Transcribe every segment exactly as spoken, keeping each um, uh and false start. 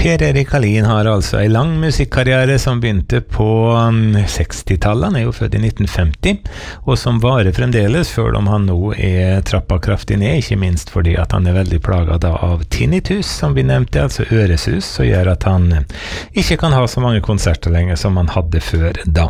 Per-Erik Hallin har altså en lang musikkarriere som begynte på sekstitallet, han er jo født i nitten femti, og som varer fremdeles, selv om han nå er trappa kraftig ned, ikke minst fordi at han er veldig plaget av tinnitus, som vi nevnte, altså øresus, som gjør at han ikke kan ha så mange konserter lenger som han hadde før da.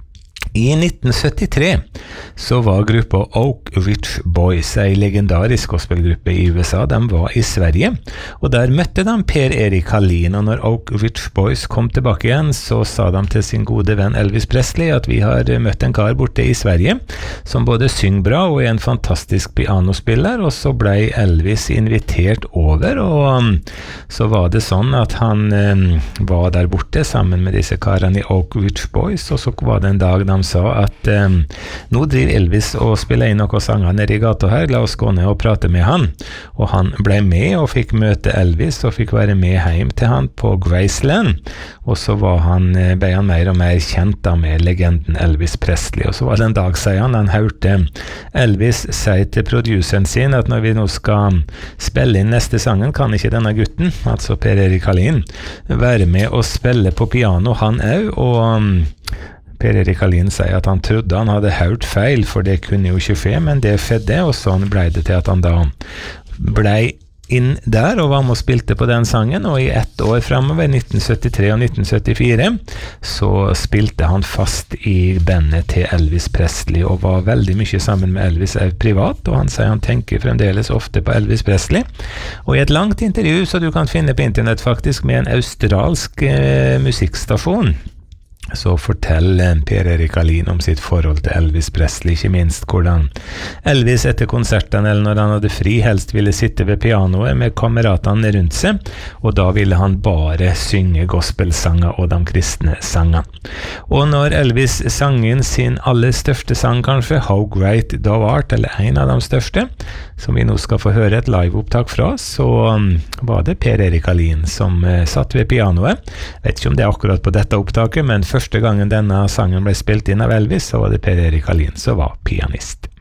I nitten syttitre så var gruppa Oak Ridge Boys, en legendarisk gospelgruppe i U S A. De var i Sverige, og der møtte de Per-Erik Hallin, og når Oak Ridge Boys kom tilbake igjen, så sa de til sin gode venn Elvis Presley at vi har møtt en kar borte i Sverige, som både synger bra og er en fantastisk pianospiller, og så ble Elvis invitert over, og så var det sånn at han um, var der borte sammen med disse karene i Oak Ridge Boys, og så var det en dag de sa at um, nå driver Elvis og spiller inn noen sanger nede i gata her, la oss gå ned og prate med han. Og han ble med og fikk møte Elvis og fikk være med hjem til han på Graceland. Og så var han, ble han mer og mer kjent da med legenden Elvis Presley. Og så var det en dag, sier han, han hørte Elvis si til produceren sin at når vi nå skal spille inn neste sangen, kan ikke denne gutten, altså Per-Erik Hallin, være med og spille på piano han òg, og um, Per-Erik Hallin sier at han trodde han hadde hørt feil, for det kunne jo ikke skje, men det fedde, og sånn ble det til at han da ble inn der og var med og spilte på den sangen, og i ett år fremover, nitten syttitre og nitten syttifire, så spilte han fast i bandet til Elvis Presley, og var veldig mye sammen med Elvis privat, og han sier han tenker fremdeles ofte på Elvis Presley, og i et langt intervju, så du kan finne på internett faktisk, med en australsk eh, musikkstasjon, så forteller Per-Erik Hallin om sitt forhold til Elvis Presley, ikke minst hvordan Elvis etter konsertene, eller når han hadde fri, helst ville sitte ved pianoet med kameratene rundt seg, og da ville han bare synge gospelsanger og de kristne sanger. Og når Elvis sang inn sin aller største sang kanskje, How Great Thou Art, eller en av de største, som vi nå skal få høre et liveopptak fra, så var det Per-Erik Hallin som uh, satt ved pianoet. Jeg vet ikke om det er akkurat på dette opptaket, men første gangen denne sangen ble spilt inn av Elvis, så var det Per-Erik Hallin som var pianist.